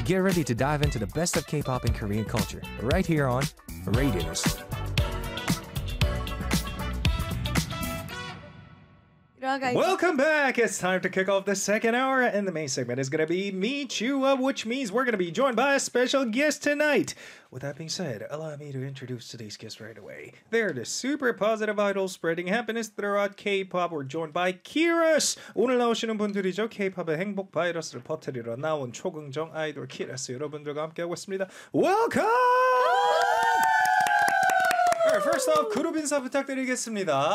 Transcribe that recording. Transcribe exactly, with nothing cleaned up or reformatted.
Get ready to dive into the best of K-pop and Korean culture, right here on Radius. Welcome back! It's time to kick off the second hour, and the main segment is going to be Meet You Up, which means we're going to be joined by a special guest tonight. With that being said, allow me to introduce today's guest right away. They're the super positive idols spreading happiness throughout K-pop. We're joined by Kiras! 오늘 나오시는 분들이죠. K-팝의 행복 바이러스를 퍼뜨리러 나온 초긍정 아이돌 키라스 여러분들과 함께하고 있습니다. Welcome! Alright, first off, 그룹 인사 부탁드리겠습니다.